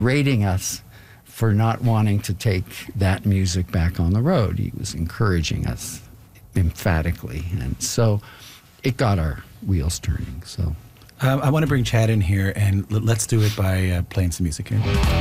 rating us for not wanting to take that music back on the road. He was encouraging us emphatically. And so it got our wheels turning. So I want to bring Chad in here, and let's do it by playing some music here.